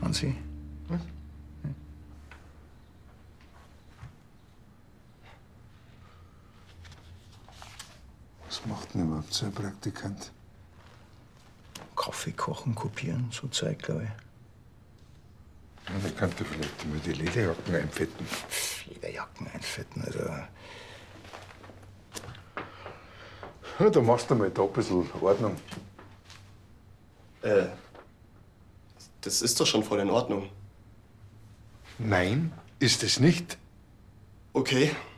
An Sie? Was? Was macht denn überhaupt so ein Praktikant? Kaffee kochen, kopieren, so Zeug, glaube ich. Ja, dann könnte vielleicht immer die Lederjacken einfetten. Lederjacken einfetten, also. Ja, da machst du mal da ein bisschen Ordnung. Das ist doch schon voll in Ordnung. Nein, ist es nicht. Okay.